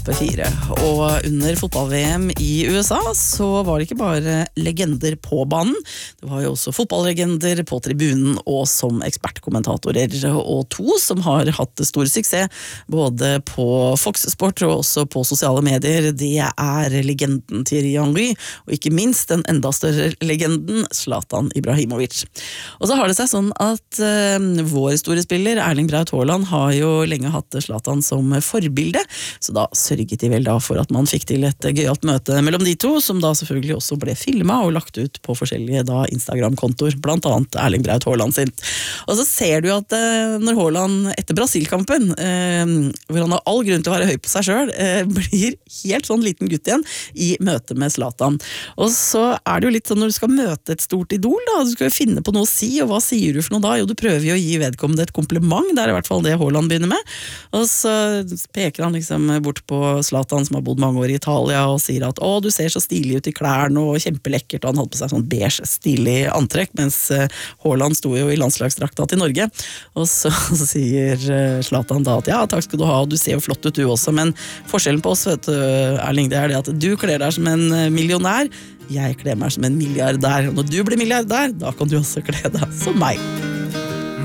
P4. Og under fotball-VM i USA så var det ikke bare legender på banen, det var jo også fotballlegender på tribunen og som ekspertkommentatorer, og to som har hatt stor suksess både på Fox Sport og også på sosiale medier. Det er legenden Thierry Henry og ikke minst den enda større legenden Zlatan Ibrahimovic. Og så har det seg sånn at vår store spiller Erling Braut Haaland har jo lenge hatt Zlatan som forbilde, så da sørget de vel da for at man fikk til et gøyalt møte mellom de to, som da selvfølgelig også ble filmet og lagt ut på forskjellige da Instagram-kontoer, blant annet Erling Braut Haaland sin. Og så ser du at når Haaland etter Brasil-kampen, hvor han har all grunn til å være høy på seg selv, blir helt sånn liten gutt igjen i møte med Zlatan. Og så er det jo litt sånn når du skal møte et stort idol da, du skal jo finne på noe å si, og hva sier du for noe da? Jo, du prøver jo å gi vedkommende et kompliment, det er i hvert fall det Haaland begynner med. Og så peker han liksom bort på Zlatan som har bodd mange år i Italia og sier at du ser så stilig ut i klærne og kjempelekkert, og han hadde på seg sånn beige stilig antrekk, mens Haaland sto jo i landslagsdrakta til Norge. Og så sier Zlatan da at ja, takk skal du ha, du ser jo flott ut du også, men forskjellen på oss, vet du, Erling, det er det at du kler deg som en millionær, jeg kler meg som en milliardær, og når du blir milliardær, da kan du også kle deg som meg.